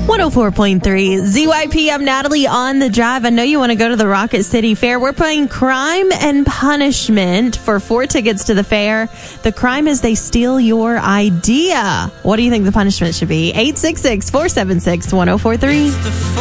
104.3 ZYP. I'm Natalie on the drive. I know you want to go to the Rocket City Fair. We're playing Crime and Punishment for 4 tickets to the fair. The crime is they steal your idea. What do you think the punishment should be? 866-476-1043.